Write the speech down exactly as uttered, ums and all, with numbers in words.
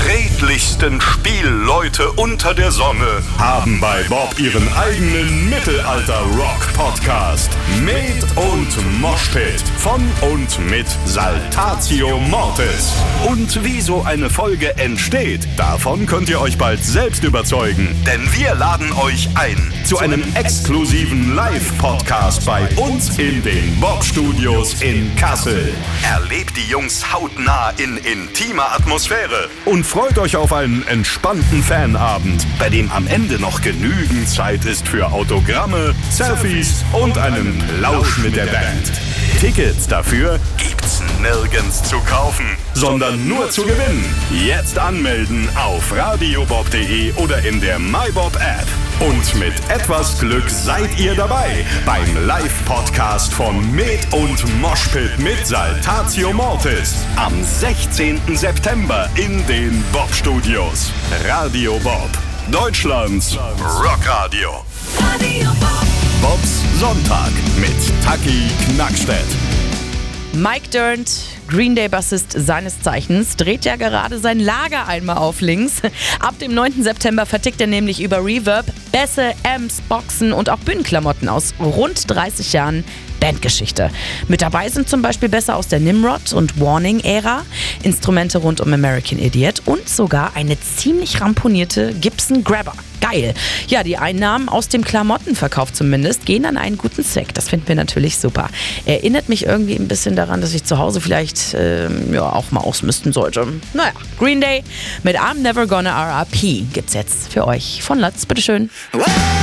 redlichsten Spielleute unter der Sonne haben bei Bob ihren eigenen Mittelalter-Rock-Podcast. Med und Moshpit von und mit Saltatio Mortis. Und wie so eine Folge entsteht, davon könnt ihr euch bald selbst überzeugen. Denn wir laden euch ein zu einem exklusiven Live-Podcast bei uns in den Bob-Studios in Kassel. Erlebt die Jungs hautnah in intimer Atmosphäre und freut euch auf einen entspannten Fanabend, bei dem am Ende noch genügend Zeit ist für Autogramme, Selfies und einen Plausch mit der Band. Tickets dafür gibt's nirgends zu kaufen, sondern nur zu gewinnen. Jetzt anmelden auf radiobob punkt de oder in der MyBob-App. Und mit etwas Glück seid ihr dabei beim Live-Podcast von Med und Moshpit mit Saltatio Mortis am sechzehnten September in den Bob-Studios. Radio Bob, Deutschlands Rockradio. Radio Bob. Bobs Sonntag mit Taki Knackstedt. Mike Dirnt, Green Day-Bassist seines Zeichens, dreht ja gerade sein Lager einmal auf links. Ab dem neunten September vertickt er nämlich über Reverb Bässe, Amps, Boxen und auch Bühnenklamotten aus rund dreißig Jahren Bandgeschichte. Mit dabei sind zum Beispiel Bässe aus der Nimrod- und Warning-Ära, Instrumente rund um American Idiot und sogar eine ziemlich ramponierte Gibson Grabber. Geil. Ja, die Einnahmen aus dem Klamottenverkauf zumindest gehen an einen guten Zweck. Das finden wir natürlich super. Erinnert mich irgendwie ein bisschen daran, dass ich zu Hause vielleicht ähm, ja, auch mal ausmisten sollte. Naja, Green Day mit I'm Never Gonna R I P gibt's jetzt für euch von Lutz. Bitteschön.